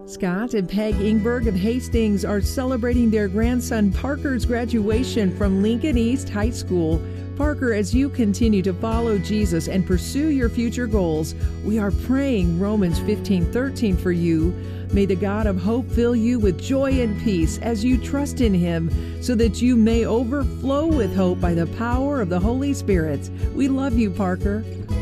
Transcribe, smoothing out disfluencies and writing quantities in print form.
Scott and Peg Ingberg of Hastings are celebrating their grandson Parker's graduation from Lincoln East High School. Parker, as you continue to follow Jesus and pursue your future goals, we are praying Romans 15:13 for you. May the God of hope fill you with joy and peace as you trust in Him, so that you may overflow with hope by the power of the Holy Spirit. We love you, Parker.